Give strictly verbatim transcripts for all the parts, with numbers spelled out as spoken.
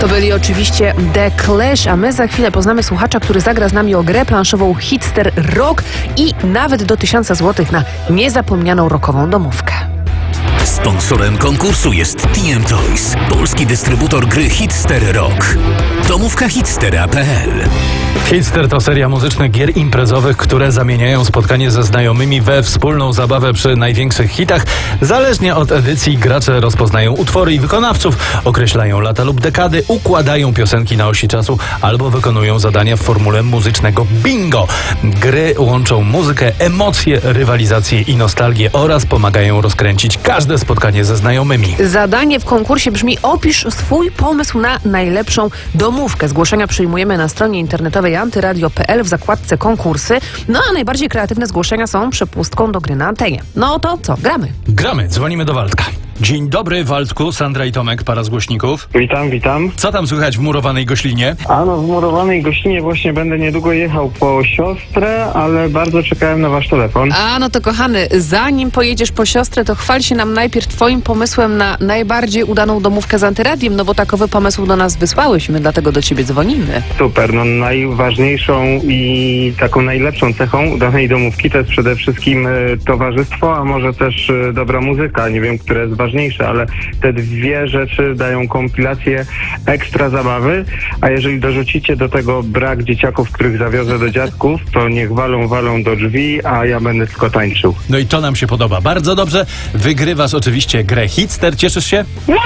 To byli oczywiście The Clash, a my za chwilę poznamy słuchacza, który zagra z nami o grę planszową Hitster Rock i nawet do tysiąca złotych na niezapomnianą rockową domówkę. Sponsorem konkursu jest T M Toys, polski dystrybutor gry Hitster Rock. Domówka hitstera kropka p l. Hitster to seria muzycznych gier imprezowych, które zamieniają spotkanie ze znajomymi we wspólną zabawę przy największych hitach. Zależnie od edycji gracze rozpoznają utwory i wykonawców, określają lata lub dekady, układają piosenki na osi czasu albo wykonują zadania w formule muzycznego bingo. Gry łączą muzykę, emocje, rywalizację i nostalgię oraz pomagają rozkręcić każde spotkanie ze znajomymi. Zadanie w konkursie brzmi: opisz swój pomysł na najlepszą domówkę. Zgłoszenia przyjmujemy na stronie internetowej antyradio kropka p l w zakładce konkursy. No a najbardziej kreatywne zgłoszenia są przepustką do gry na antenie. No to co? Gramy. Gramy, dzwonimy do Waldka. Dzień dobry, Waldku, Sandra i Tomek, para z głośników. Witam, witam. Co tam słychać w murowanej Goślinie? A no, w murowanej Gościnie właśnie będę niedługo jechał po siostrę, ale bardzo czekałem na wasz telefon. A no to kochany, zanim pojedziesz po siostrę, to chwal się nam najpierw twoim pomysłem na najbardziej udaną domówkę z Antyradiem, no bo takowy pomysł do nas wysłałeś i my dlatego do ciebie dzwonimy. Super, no najważniejszą i taką najlepszą cechą udanej domówki to jest przede wszystkim y, towarzystwo, a może też y, dobra muzyka. Nie wiem, które jest ważniejsze, ale te dwie rzeczy dają kompilację ekstra zabawy, a jeżeli dorzucicie do tego brak dzieciaków, których zawiozę do dziadków, to niech walą, walą do drzwi, a ja będę tylko tańczył. No i to nam się podoba. Bardzo dobrze. Wygrywasz oczywiście grę Hitster. Cieszysz się?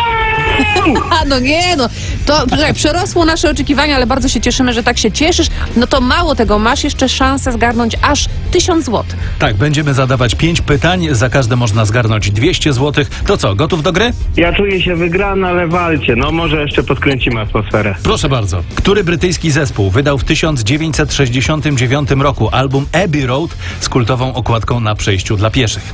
A no nie, no to słuchaj, przerosło nasze oczekiwania, ale bardzo się cieszymy, że tak się cieszysz. No to mało tego, masz jeszcze szansę zgarnąć aż tysiąc złotych. Tak, będziemy zadawać pięć pytań, za każde można zgarnąć dwieście złotych. To co, gotów do gry? Ja czuję się wygrany, ale walcie. No może jeszcze podkręcimy atmosferę. Proszę bardzo. Który brytyjski zespół wydał w tysiąc dziewięćset sześćdziesiątym dziewiątym roku album Abbey Road z kultową okładką na przejściu dla pieszych?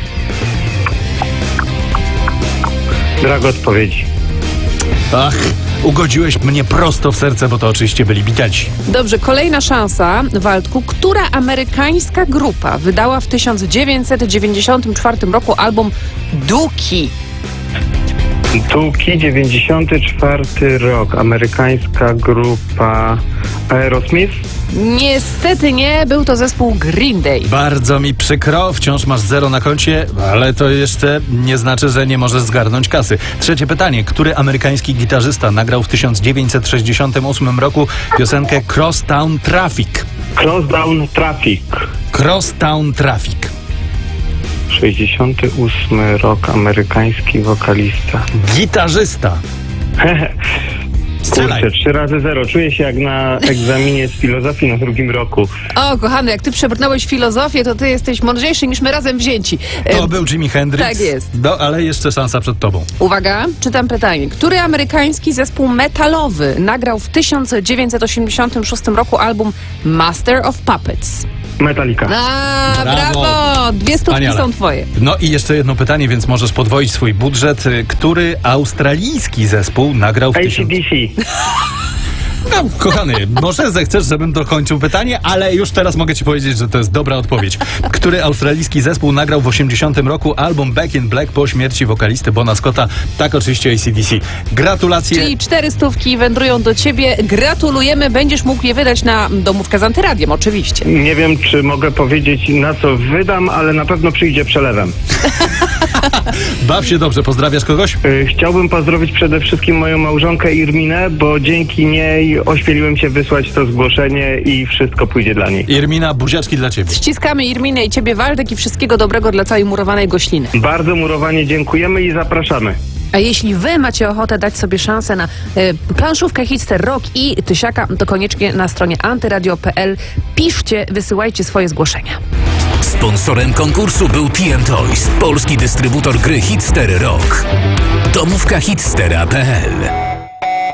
Brak odpowiedzi. Ach, ugodziłeś mnie prosto w serce, bo to oczywiście byli Beatlesi. Dobrze, kolejna szansa, Waldku. Która amerykańska grupa wydała w tysiąc dziewięćset dziewięćdziesiątym czwartym roku album Dookie? Dookie, dziewięćdziesiąty czwarty rok. Amerykańska grupa Aerosmith? Niestety nie, był to zespół Green Day. Bardzo mi przykro, wciąż masz zero na koncie, ale to jeszcze nie znaczy, że nie możesz zgarnąć kasy. Trzecie pytanie. Który amerykański gitarzysta nagrał w tysiąc dziewięćset sześćdziesiątym ósmym roku piosenkę Crosstown Traffic? Crosstown Traffic. Crosstown Traffic. sześćdziesiąty ósmy rok, amerykański wokalista. Gitarzysta. Strzelaj. Kurczę, trzy razy zero. Czuję się jak na egzaminie z filozofii na drugim roku. O, kochany, jak ty przebrnąłeś filozofię, to ty jesteś mądrzejszy niż my razem wzięci. To E, był Jimi Hendrix. Tak jest. No, ale jeszcze szansa przed tobą. Uwaga, czytam pytanie. Który amerykański zespół metalowy nagrał w tysiąc dziewięćset osiemdziesiątym szóstym roku album Master of Puppets? Metallica. A, Brawo. brawo! Dwie stówki Wspaniale. są twoje. No i jeszcze jedno pytanie, więc możesz podwoić swój budżet. Który australijski zespół nagrał w A C tysiąc... D C. No, kochany, może zechcesz, żebym dokończył pytanie, ale już teraz mogę ci powiedzieć, że to jest dobra odpowiedź. Który australijski zespół nagrał w osiemdziesiątym roku album Back in Black po śmierci wokalisty Bona Scotta? Tak, oczywiście A C D C. Gratulacje. Czyli cztery stówki wędrują do ciebie. Gratulujemy. Będziesz mógł je wydać na domówkę z Antyradiem, oczywiście. Nie wiem, czy mogę powiedzieć, na co wydam, ale na pewno przyjdzie przelewem. Baw się dobrze. Pozdrawiasz kogoś? Y, Chciałbym pozdrowić przede wszystkim moją małżonkę Irminę, bo dzięki niej ośmieliłem się wysłać to zgłoszenie i wszystko pójdzie dla niej. Irmina, buziaczki dla ciebie. Ściskamy Irminę i ciebie, Waldek, i wszystkiego dobrego dla całej murowanej Gośliny. Bardzo murowanie dziękujemy i zapraszamy. A jeśli wy macie ochotę dać sobie szansę na y, planszówkę Hitster Rock i Tysiaka, to koniecznie na stronie antyradio kropka p l piszcie, wysyłajcie swoje zgłoszenia. Sponsorem konkursu był T M Toys, polski dystrybutor gry Hitster Rock. Domówka hitstera kropka p l.